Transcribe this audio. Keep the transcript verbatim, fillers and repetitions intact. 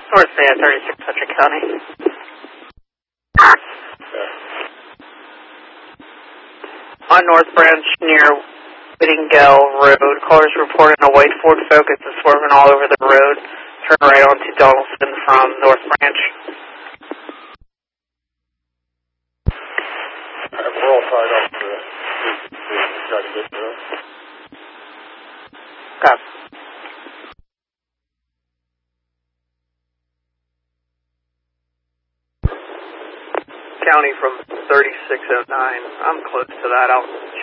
North Bay at thirty-six Central County. On North Branch near Whittingdale Road, callers reporting a white Ford Focus is swerving all over the road. Turn right onto Donaldson from North Branch. Alright, we're all tied up to try to get there. Okay. County from thirty-six oh nine. I'm close to that. I'll